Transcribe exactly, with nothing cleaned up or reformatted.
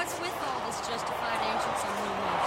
what's with all this justified ancients and new